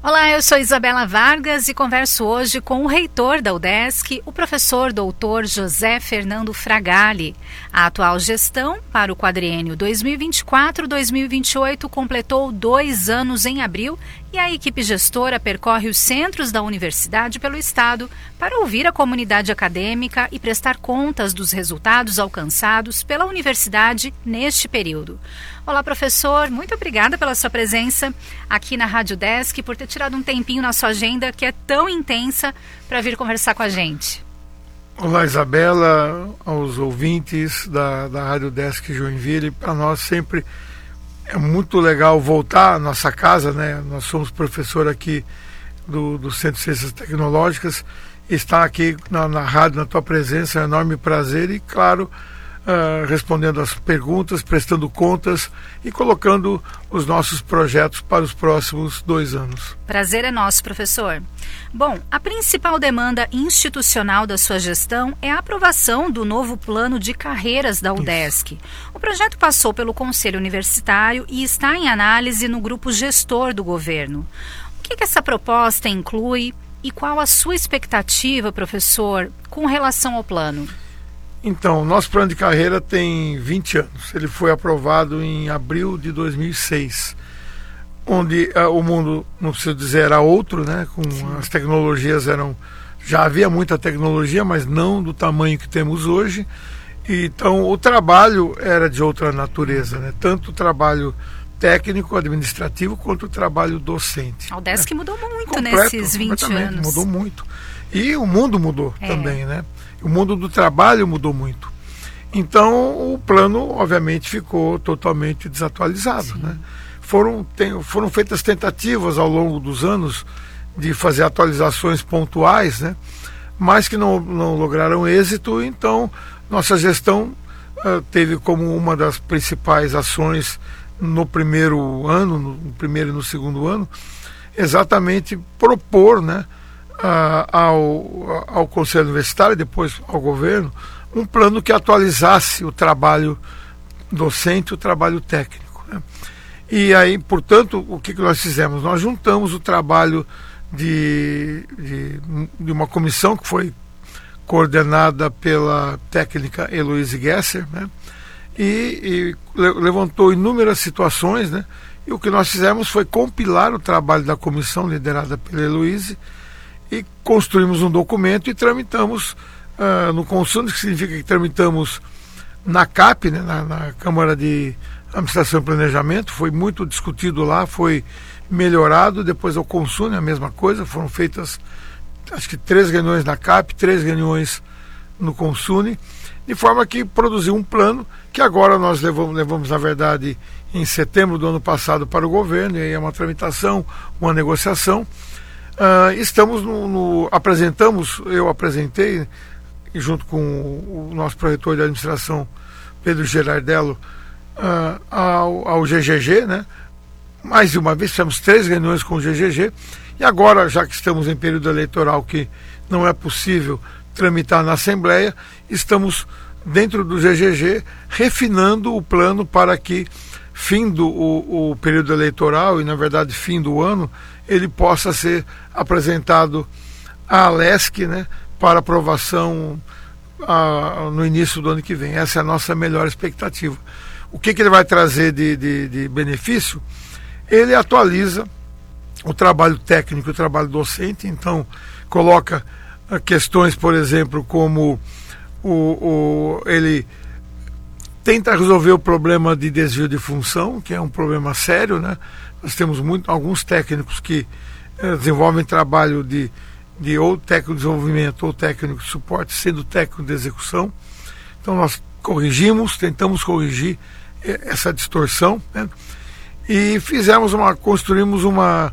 Olá, eu sou Isabela Vargas e converso hoje com o reitor da UDESC, o professor doutor José Fernando Fragali. A atual gestão para o quadriênio 2024-2028 completou 2 anos em abril e a equipe gestora percorre os centros da universidade pelo estado para ouvir a comunidade acadêmica e prestar contas dos resultados alcançados pela universidade neste período. Olá, professor, muito obrigada pela sua presença aqui na Rádio UDESC, por ter tirado um tempinho na sua agenda que é tão intensa para vir conversar com a gente. Olá, Isabela, aos ouvintes da Rádio UDESC Joinville. Para nós sempre é muito legal voltar à nossa casa, né? Nós somos professor aqui do Centro de Ciências Tecnológicas. Estar aqui na rádio, na tua presença, é um enorme prazer e, claro, respondendo as perguntas, prestando contas e colocando os nossos projetos para os próximos 2 anos. Prazer é nosso, professor. Bom, a principal demanda institucional da sua gestão é a aprovação do novo plano de carreiras da UDESC. O projeto passou pelo Conselho Universitário e está em análise no grupo gestor do governo. O que essa proposta inclui e qual a sua expectativa, professor, com relação ao plano? Então, nosso plano de carreira tem 20 anos. Ele foi aprovado em abril de 2006, onde o mundo, não preciso dizer, era outro, né? As tecnologias já havia muita tecnologia, mas não do tamanho que temos hoje. Então, o trabalho era de outra natureza, né? Tanto o trabalho técnico, administrativo, quanto o trabalho docente. A UDESC mudou muito nesses 20 anos. Mudou muito. E o mundo mudou também, né? O mundo do trabalho mudou muito. Então, o plano, obviamente, ficou totalmente desatualizado, né? Foram feitas tentativas ao longo dos anos de fazer atualizações pontuais, né? Mas que não lograram êxito. Então, nossa gestão teve como uma das principais ações no primeiro ano, no primeiro e no segundo ano, exatamente propor, né, ao Conselho Universitário e depois ao governo, um plano que atualizasse o trabalho docente e o trabalho técnico, né? E aí, portanto, o que nós fizemos? Nós juntamos o trabalho de uma comissão que foi coordenada pela técnica Heloise Gesser, né? E levantou inúmeras situações, né? E o que nós fizemos foi compilar o trabalho da comissão liderada pela Heloise e construímos um documento e tramitamos no Consul, que significa que tramitamos na CAP, né, na Câmara de Administração e Planejamento. Foi muito discutido lá, foi melhorado. Depois ao Consul, a mesma coisa, foram feitas acho que 3 reuniões na CAP, 3 reuniões no Consul, de forma que produziu um plano que agora nós levamos na verdade em setembro do ano passado para o governo, e aí é uma tramitação, uma negociação. Estamos eu apresentei, junto com o nosso proreitor de administração, Pedro Gerardello, ao GGG, né? Mais de uma vez, fizemos 3 reuniões com o GGG, e agora, já que estamos em período eleitoral que não é possível tramitar na Assembleia, estamos dentro do GGG refinando o plano para que, findo o período eleitoral e, na verdade, fim do ano, ele possa ser apresentado à ALESC, né, para aprovação no início do ano que vem. Essa é a nossa melhor expectativa. O que ele vai trazer de benefício? Ele atualiza o trabalho técnico e o trabalho docente, então coloca questões, por exemplo, como ele tenta resolver o problema de desvio de função, que é um problema sério, né? Nós temos alguns técnicos que desenvolvem trabalho de ou técnico de desenvolvimento ou técnico de suporte, sendo técnico de execução. Então nós tentamos corrigir essa distorção, né? E construímos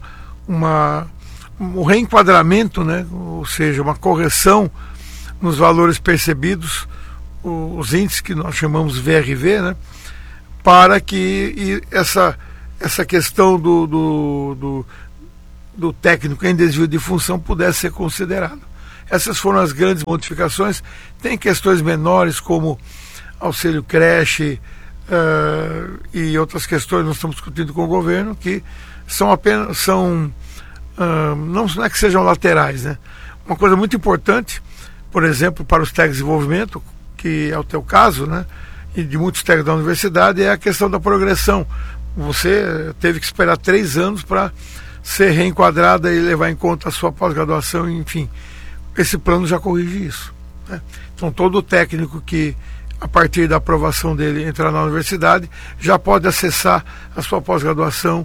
um reenquadramento, né? Ou seja, uma correção nos valores percebidos, os índices que nós chamamos VRV, né? Para que essa questão do técnico em desvio de função pudesse ser considerado. Essas foram as grandes modificações. Tem questões menores como auxílio creche e outras questões que nós estamos discutindo com o governo, que são não é que sejam laterais, né? Uma coisa muito importante, por exemplo, para os técnicos de desenvolvimento, que é o teu caso, né? E de muitos técnicos da universidade, é a questão da progressão. Você teve que esperar 3 anos para ser reenquadrada e levar em conta a sua pós-graduação, enfim. Esse plano já corrige isso, né? Então todo técnico que, a partir da aprovação dele, entrar na universidade, já pode acessar a sua pós-graduação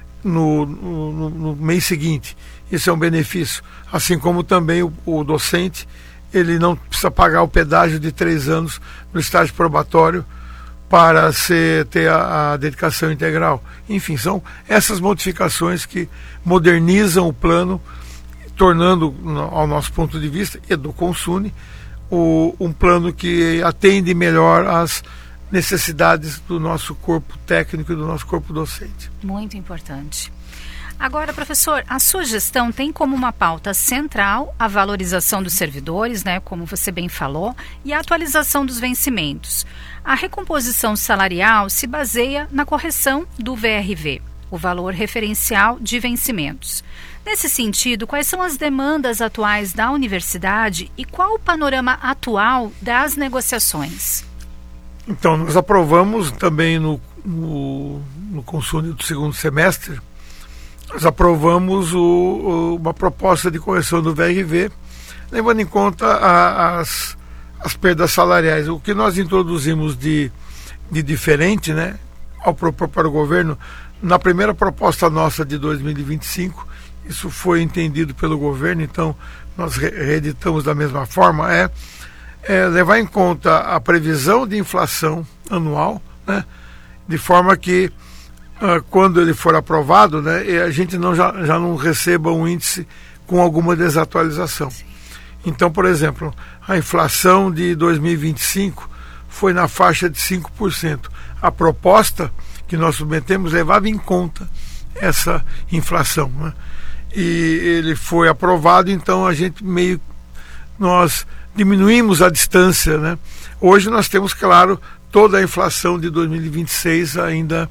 no mês seguinte. Isso é um benefício. Assim como também o docente, ele não precisa pagar o pedágio de 3 anos no estágio probatório para ter a dedicação integral. Enfim, são essas modificações que modernizam o plano, tornando, ao nosso ponto de vista, e do Consune, um plano que atende melhor às necessidades do nosso corpo técnico e do nosso corpo docente. Muito importante. Agora, professor, a sua gestão tem como uma pauta central a valorização dos servidores, né, como você bem falou, e a atualização dos vencimentos. A recomposição salarial se baseia na correção do VRV, o valor referencial de vencimentos. Nesse sentido, quais são as demandas atuais da universidade e qual o panorama atual das negociações? Então, nós aprovamos também no Consune do segundo semestre, nós aprovamos uma proposta de correção do VRV, levando em conta as perdas salariais. O que nós introduzimos de diferente, né, ao propor para o governo, na primeira proposta nossa de 2025, isso foi entendido pelo governo, então nós reeditamos da mesma forma, levar em conta a previsão de inflação anual, né, de forma que quando ele for aprovado, né, a gente já não receba um índice com alguma desatualização. Sim. Então, por exemplo, a inflação de 2025 foi na faixa de 5%. A proposta que nós submetemos levava em conta essa inflação, né? E ele foi aprovado, então nós diminuímos a distância, né? Hoje nós temos, claro, toda a inflação de 2026 ainda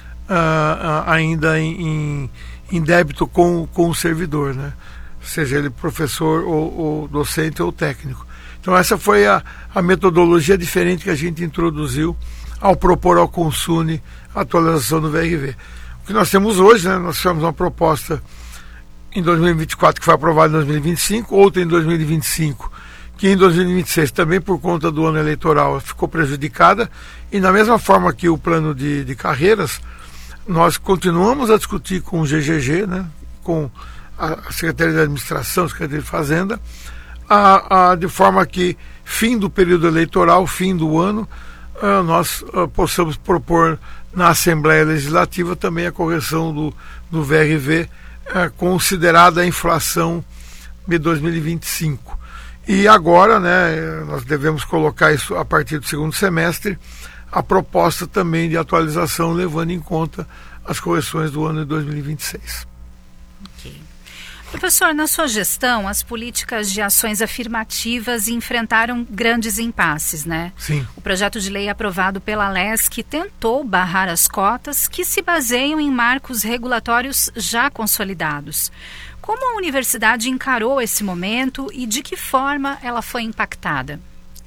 em débito com o servidor, né? Seja ele professor ou docente ou técnico. Então essa foi a metodologia diferente que a gente introduziu ao propor ao Consune a atualização do VRV. O que nós temos hoje, né, nós tivemos uma proposta em 2024 que foi aprovada em 2025, outra em 2025, que em 2026 também por conta do ano eleitoral ficou prejudicada, e da mesma forma que o plano de carreiras, nós continuamos a discutir com o GGG, né, com a Secretaria de Administração, a Secretaria de Fazenda, de forma que fim do período eleitoral, fim do ano, nós possamos propor na Assembleia Legislativa também a correção do VRV, considerada a inflação de 2025. E agora, né, nós devemos colocar isso a partir do segundo semestre, a proposta também de atualização, levando em conta as correções do ano de 2026. Ok. Professor, na sua gestão, as políticas de ações afirmativas enfrentaram grandes impasses, né? Sim. O projeto de lei aprovado pela LESC tentou barrar as cotas que se baseiam em marcos regulatórios já consolidados. Como a universidade encarou esse momento e de que forma ela foi impactada?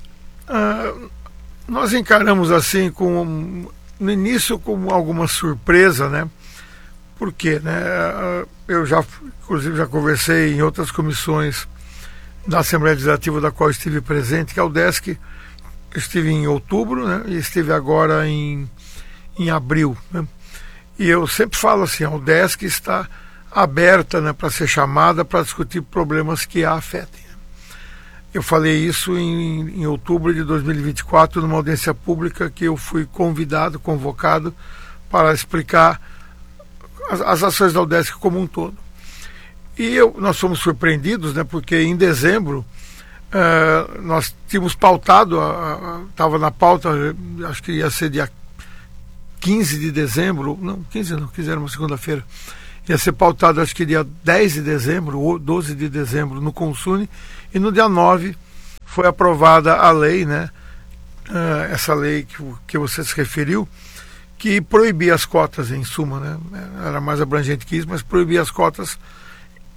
Nós encaramos assim, no início, com alguma surpresa, né? Porque, né, eu inclusive já conversei em outras comissões da Assembleia Legislativa da qual estive presente, que é o UDESC. Eu estive em outubro, né, e estive agora em abril, né? E eu sempre falo assim, a UDESC está aberta, né, para ser chamada para discutir problemas que a afetem. Eu falei isso em outubro de 2024, numa audiência pública que eu fui convocado para explicar as ações da UDESC como um todo. E nós fomos surpreendidos, né, porque em dezembro nós tínhamos pautado, estava na pauta, acho que ia ser dia 15 de dezembro, não, 15 não, 15 era uma segunda-feira, ia ser pautado acho que dia 10 de dezembro ou 12 de dezembro no Consune, e no dia 9 foi aprovada a lei, né, essa lei que você se referiu, que proibia as cotas, em suma, né? Era mais abrangente que isso, mas proibia as cotas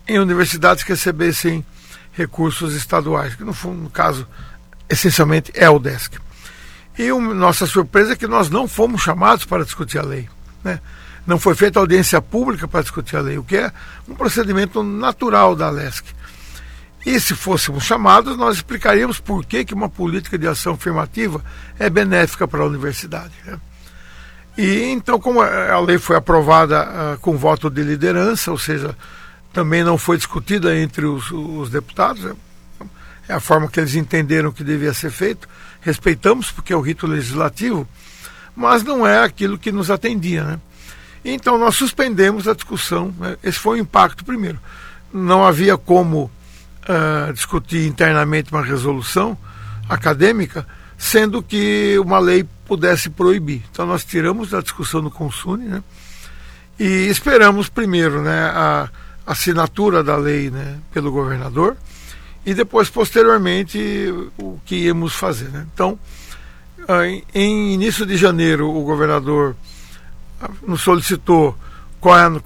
em universidades que recebessem recursos estaduais, que no caso, essencialmente é o UDESC. E nossa surpresa é que nós não fomos chamados para discutir a lei, né? Não foi feita audiência pública para discutir a lei, o que é um procedimento natural da LESC. E se fôssemos chamados, nós explicaríamos por que uma política de ação afirmativa é benéfica para a universidade, né? E então, como a lei foi aprovada com voto de liderança, ou seja, também não foi discutida entre os deputados, é a forma que eles entenderam que devia ser feito, respeitamos porque é o rito legislativo, mas não é aquilo que nos atendia, né? Então nós suspendemos a discussão, né? Esse foi o impacto primeiro. Não havia como discutir internamente uma resolução acadêmica, sendo que uma lei pudesse proibir. Então nós tiramos da discussão no Consune, né? E esperamos primeiro, né, a assinatura da lei, né, pelo governador, e depois, posteriormente, o que íamos fazer, né? Então, em início de janeiro, o governador nos solicitou o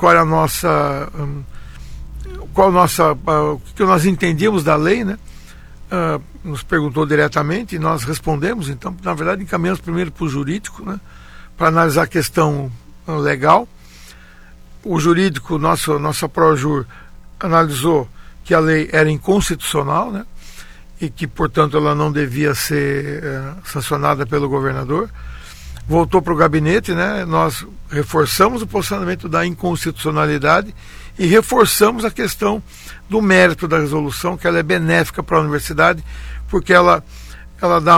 que nós entendíamos da lei, né? Nos perguntou diretamente e nós respondemos. Então, na verdade, encaminhamos primeiro para o jurídico, né, para analisar a questão legal. O jurídico, nossa Projur, analisou que a lei era inconstitucional, né, e que, portanto, ela não devia ser sancionada pelo governador. Voltou para o gabinete, né, nós reforçamos o posicionamento da inconstitucionalidade e reforçamos a questão do mérito da resolução, que ela é benéfica para a universidade, porque ela dá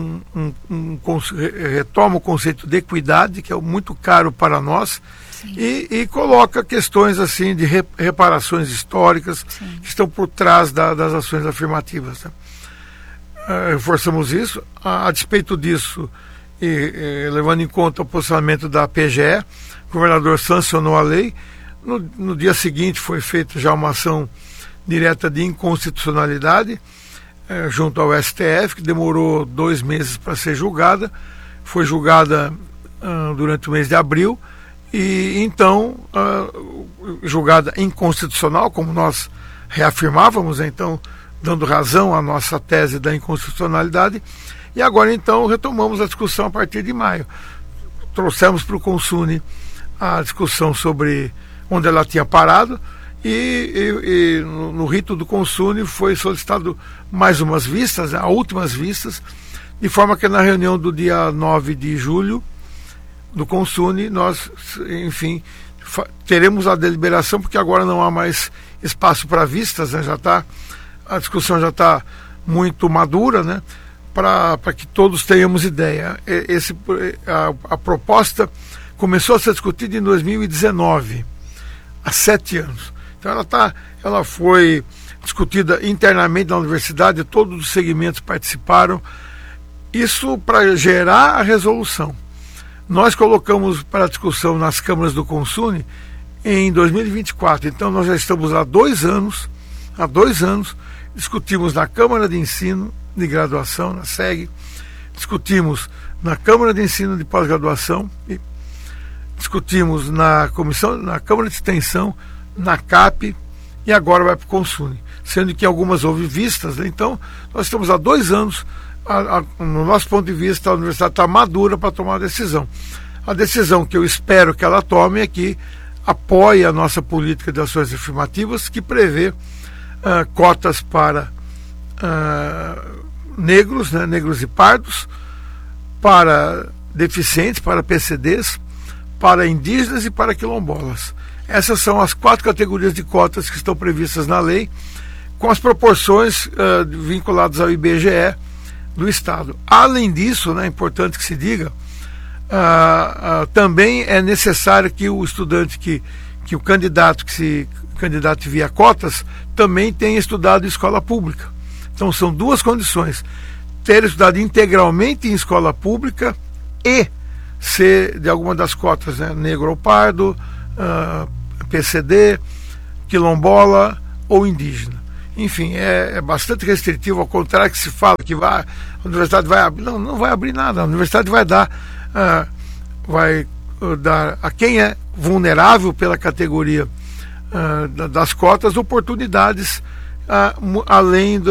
retoma o conceito de equidade, que é muito caro para nós, e coloca questões assim de reparações históricas, sim, que estão por trás das ações afirmativas, né? Reforçamos isso. A despeito disso, levando em conta o posicionamento da PGE, o governador sancionou a lei. No dia seguinte foi feita já uma ação direta de inconstitucionalidade junto ao STF, que demorou 2 meses para ser julgada. Foi julgada durante o mês de abril e então julgada inconstitucional, como nós reafirmávamos, né? Então dando razão à nossa tese da inconstitucionalidade. E agora então retomamos a discussão a partir de maio. Trouxemos para o Consune a discussão sobre onde ela tinha parado, e no rito do Consune foi solicitado mais umas vistas, né, últimas vistas, de forma que na reunião do dia 9 de julho do Consune nós, enfim, teremos a deliberação, porque agora não há mais espaço para vistas, né, a discussão já está muito madura, né, para que todos tenhamos ideia. A proposta começou a ser discutida em 2019, há 7 anos. Então ela foi discutida internamente na universidade, todos os segmentos participaram, isso para gerar a resolução. Nós colocamos para discussão nas câmaras do Consune em 2024, então nós já estamos há 2 anos, discutimos na Câmara de Ensino de Graduação, na SEG, discutimos na Câmara de Ensino de Pós-Graduação, e discutimos na Câmara de Extensão, na CAP, e agora vai para o Consune, sendo que algumas houve vistas, né? Então nós estamos há 2 anos, no nosso ponto de vista, a universidade está madura para tomar a decisão. A decisão que eu espero que ela tome é que apoie a nossa política de ações afirmativas, que prevê cotas para negros, né, negros e pardos, para deficientes, para PCDs, para indígenas e para quilombolas. Essas são as 4 categorias de cotas que estão previstas na lei, com as proporções vinculadas ao IBGE do Estado. Além disso, né, é importante que se diga, também é necessário que o estudante, que o candidato que se candidate via cotas, também tenha estudado em escola pública. Então são 2 condições: ter estudado integralmente em escola pública e ser de alguma das cotas, né, negro ou pardo, PCD, quilombola ou indígena. Enfim, é bastante restritivo, ao contrário que se fala que a universidade vai abrir. Não vai abrir nada. A universidade vai dar a quem é vulnerável pela categoria das cotas, oportunidades além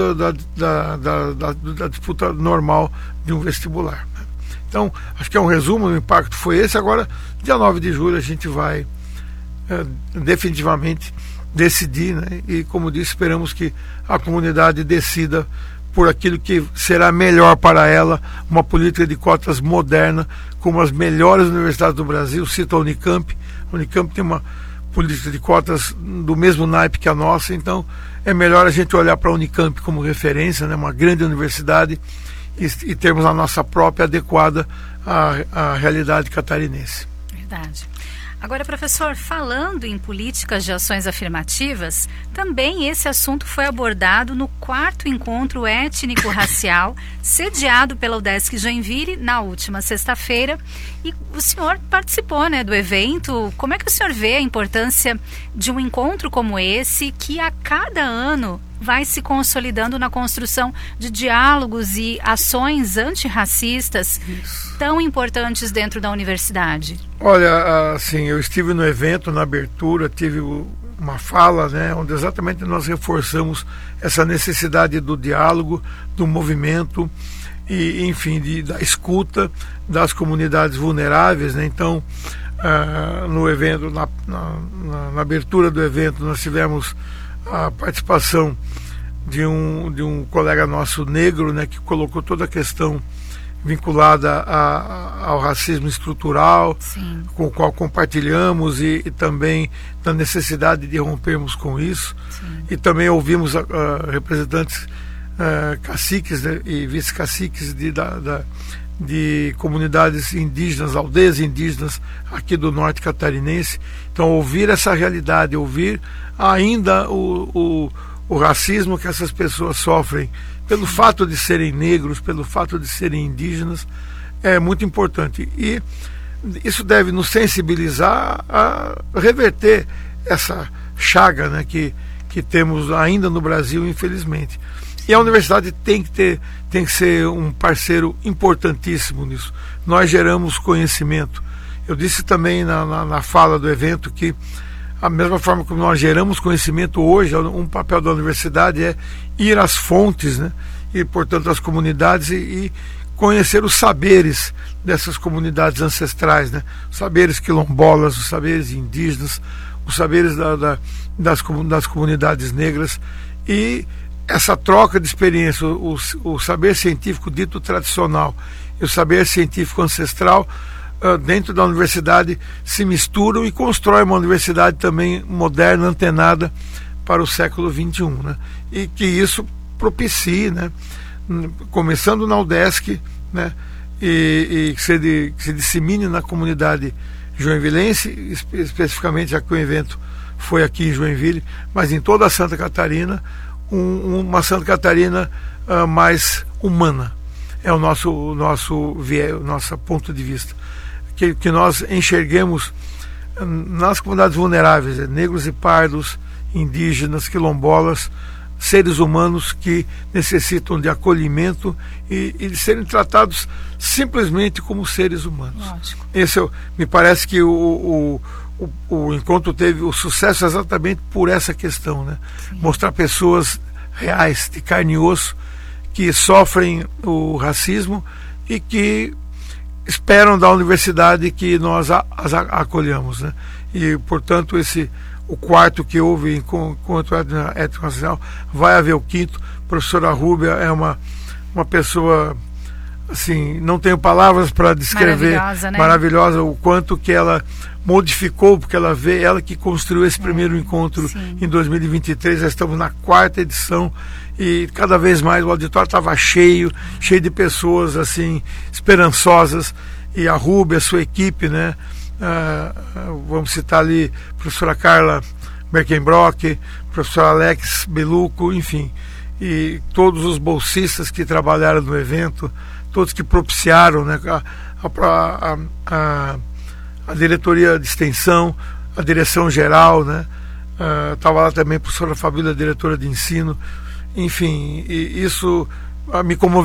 da disputa normal de um vestibular. Então, acho que é um resumo, o impacto foi esse. Agora, dia 9 de julho, a gente vai definitivamente decidir, né? E, como disse, esperamos que a comunidade decida por aquilo que será melhor para ela, uma política de cotas moderna, como as melhores universidades do Brasil. Cito a Unicamp. A Unicamp tem uma política de cotas do mesmo naipe que a nossa, então é melhor a gente olhar para a Unicamp como referência, né? Uma grande universidade, e termos a nossa própria adequada à realidade catarinense. Verdade. Agora, professor, falando em políticas de ações afirmativas, também esse assunto foi abordado no 4º encontro étnico-racial, sediado pela UDESC Joinville na última sexta-feira, e o senhor participou, né, do evento. Como é que o senhor vê a importância de um encontro como esse, que a cada ano vai se consolidando na construção de diálogos e ações antirracistas tão importantes dentro da universidade? Olha, assim, eu estive no evento, na abertura, tive uma fala, né, onde exatamente nós reforçamos essa necessidade do diálogo, do movimento e, enfim, da escuta das comunidades vulneráveis, né? Então, no evento, na abertura do evento, nós tivemos a participação de um colega nosso negro, né, que colocou toda a questão vinculada ao racismo estrutural, sim, com o qual compartilhamos, e também da necessidade de rompermos com isso. Sim. E também ouvimos representantes caciques, né, e vice-caciques de comunidades indígenas, aldeias indígenas aqui do norte catarinense. Então, ouvir essa realidade, ouvir ainda o racismo que essas pessoas sofrem pelo fato de serem negros, pelo fato de serem indígenas, é muito importante. E isso deve nos sensibilizar a reverter essa chaga, né, que temos ainda no Brasil, infelizmente. E a universidade tem que ser um parceiro importantíssimo nisso. Nós geramos conhecimento. Eu disse também na fala do evento que a mesma forma como nós geramos conhecimento hoje, um papel da universidade é ir às fontes, né? E, portanto, às comunidades e conhecer os saberes dessas comunidades ancestrais, né? Os saberes quilombolas, os saberes indígenas, os saberes das comunidades negras, e essa troca de experiência, o saber científico dito tradicional e o saber científico ancestral dentro da universidade se misturam e constroem uma universidade também moderna, antenada para o século XXI, né? E que isso propicie, né, começando na UDESC, né, e que se dissemine na comunidade joinvilense, especificamente, já que o evento foi aqui em Joinville, mas em toda a Santa Catarina, uma Santa Catarina mais humana. É o nosso ponto de vista. Que nós enxerguemos nas comunidades vulneráveis, negros e pardos, indígenas, quilombolas, seres humanos que necessitam de acolhimento e de serem tratados simplesmente como seres humanos. Lógico. Me parece que o encontro teve o sucesso exatamente por essa questão, né? Mostrar pessoas reais, de carne e osso, que sofrem o racismo e que esperam da universidade que nós as acolhamos, né? E, portanto, o quarto que houve encontro étnico-racial, vai haver o quinto. A professora Rúbia é uma pessoa, assim, não tenho palavras para descrever, maravilhosa, né? Maravilhosa, o quanto que ela modificou, porque ela que construiu esse primeiro encontro. Sim. Em 2023, já estamos na 4ª edição, e cada vez mais o auditório estava cheio de pessoas, assim, esperançosas, e a Rúbia, a sua equipe, né? Vamos citar ali a professora Carla Berkenbrock, professor Alex Beluco, enfim, e todos os bolsistas que trabalharam no evento, todos que propiciaram, né, a diretoria de extensão, a direção geral, né? Estava lá também a professora Fabíola, diretora de ensino, enfim, e isso me comoveu